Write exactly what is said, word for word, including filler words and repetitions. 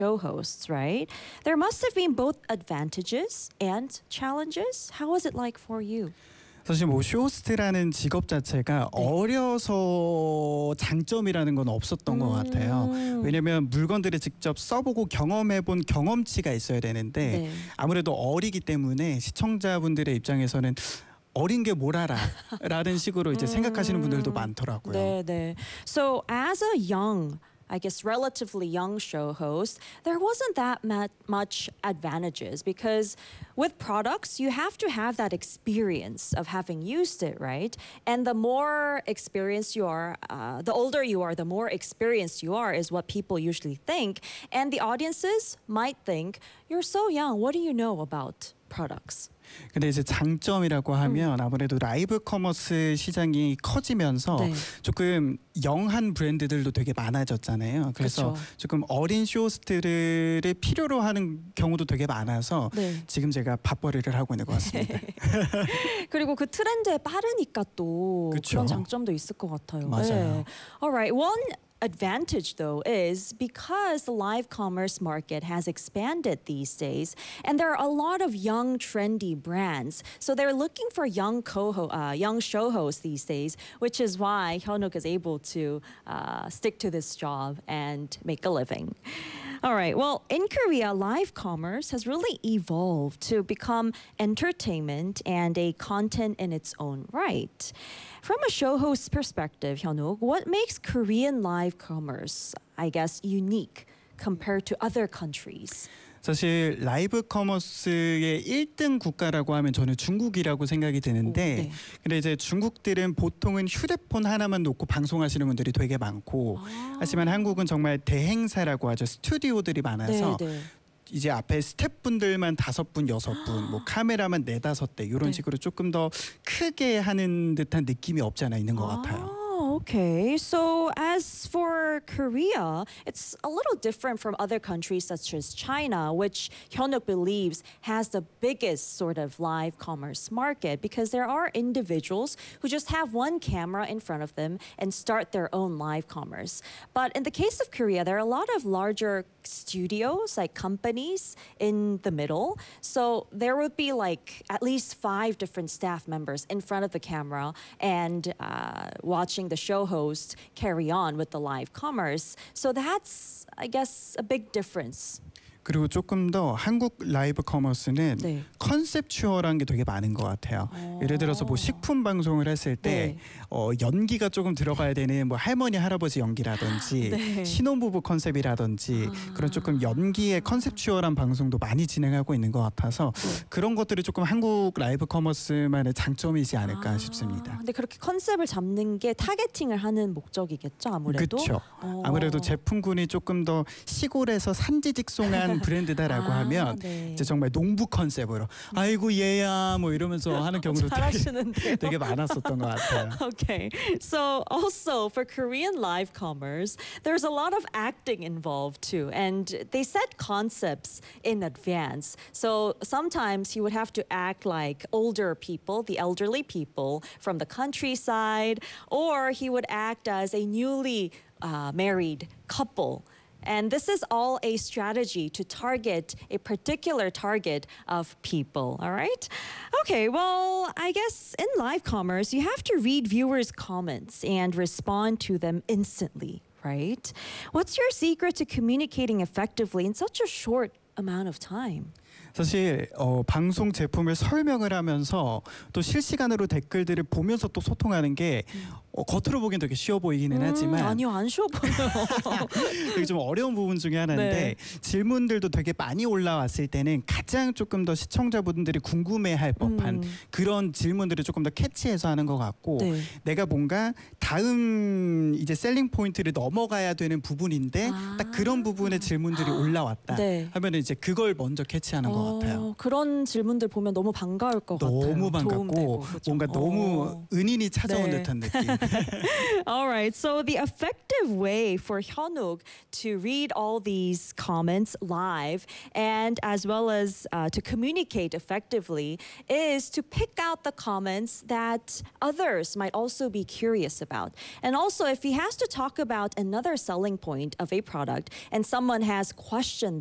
show hosts, right? There must have been both advantages and challenges. How was it like for you? 사실 뭐 쇼호스트라는 직업 자체가 네. 어려서 장점이라는 건 없었던 것 같아요. 음. 왜냐면 물건들을 직접 써보고 경험해본 경험치가 있어야 되는데 네. 아무래도 어리기 때문에 시청자분들의 입장에서는 어린 게 뭘 알아라는 식으로 이제 생각하시는 분들도 많더라고요. 네, 네. So as a young I guess relatively young show host, there wasn't that much advantages because with products, you have to have that experience of having used it, right? And the more experienced you are, uh, the older you are, the more experienced you are is what people usually think. And the audiences might think, you're so young, what do you know about products? 근데 이제 장점이라고 하면 음. 아무래도 라이브 커머스 시장이 커지면서 네. 조금 영한 브랜드들도 되게 많아졌잖아요. 그래서 그쵸. 조금 어린 쇼호스트를 필요로 하는 경우도 되게 많아서 네. 지금 제가 밥벌이를 하고 있는 것 같습니다. 그리고 그 트렌드에 빠르니까 또 그쵸. 그런 장점도 있을 것 같아요. 맞아요. 네. Alright, one advantage though is because the live commerce market has expanded these days and there are a lot of young trendy brands, so they're looking for young co uh, young show hosts these days, which is why Hyunwook is able to uh, stick to this job and make a living. All right, well, in Korea, live commerce has really evolved to become entertainment and a content in its own right. From a show host's perspective, Hyunwook, what makes Korean live commerce, I guess, unique compared to other countries? 사실 라이브 커머스의 일 등 국가라고 하면 저는 중국이라고 생각이 드는데 오, 네. 근데 이제 중국들은 보통은 휴대폰 하나만 놓고 방송하시는 분들이 되게 많고 아. 하지만 한국은 정말 대행사라고 하죠. 스튜디오들이 많아서 네, 네. 이제 앞에 스태프분들만 다섯 분, 여섯 분, 뭐 카메라만 네 다섯 대 이런 네. 식으로 조금 더 크게 하는 듯한 느낌이 없지 않아 있는 것 아. 같아요. Okay, so as for Korea, it's a little different from other countries such as China, which Hyunwook believes has the biggest sort of live commerce market because there are individuals who just have one camera in front of them and start their own live commerce. But in the case of Korea, there are a lot of larger studios, like companies in the middle. So there would be like at least five different staff members in front of the camera and uh, watching the show host carry on with the live commerce. So that's, I guess, a big difference. 그리고 조금 더 한국 라이브 커머스는 네. 컨셉추얼한 게 되게 많은 것 같아요. 오. 예를 들어서 뭐 식품 방송을 했을 때 네. 어, 연기가 조금 들어가야 되는 뭐 할머니 할아버지 연기라든지 네. 신혼부부 컨셉이라든지 아. 그런 조금 연기의 컨셉추얼한 방송도 많이 진행하고 있는 것 같아서 네. 그런 것들이 조금 한국 라이브 커머스만의 장점이지 않을까 아. 싶습니다. 근데 그렇게 컨셉을 잡는 게 타겟팅을 하는 목적이겠죠, 아무래도. 그렇죠. 아무래도 제품군이 조금 더 시골에서 산지직송한 브랜드다라고 아, 하면 네. 이제 정말 농부 컨셉으로 아이고 얘야 뭐 이러면서 하는 경우도 되게, 되게 많았었던 것 같아요. Okay, so also for Korean live commerce, there's a lot of acting involved too, and they set concepts in advance. So sometimes you would have to act like older people, the elderly people from the countryside, or he would act as a newly uh, married couple. And this is all a strategy to target a particular target of people, all right? Okay, well, I guess in live commerce, you have to read viewers' comments and respond to them instantly, right? What's your secret to communicating effectively in such a short amount of time? 사실 어, 방송 제품을 설명을 하면서 또 실시간으로 댓글들을 보면서 또 소통하는 게 어, 겉으로 보기엔 되게 쉬워 보이기는 음, 하지만 아니요, 안 쉬워 보여요. 되게 좀 어려운 부분 중에 하나인데 네. 질문들도 되게 많이 올라왔을 때는 가장 조금 더 시청자분들이 궁금해할 법한 음. 그런 질문들을 조금 더 캐치해서 하는 것 같고 네. 내가 뭔가 다음 이제 셀링 포인트를 넘어가야 되는 부분인데 아. 딱 그런 부분의 질문들이 올라왔다 네. 하면 이제 그걸 먼저 캐치하는 하는 것 같아요. 그런 질문들 보면 너무 반가울 것 같아요. 너무 반갑고 도움되고, 그렇죠? 뭔가 너무 어. 은인이 찾아온 네. 듯한 느낌. All right. So the effective way for Hyunwook to read all these comments live and as well as uh, to communicate effectively is to pick out the comments that others might also be curious about. And also, if he has to talk about another selling point of a product and someone has questioned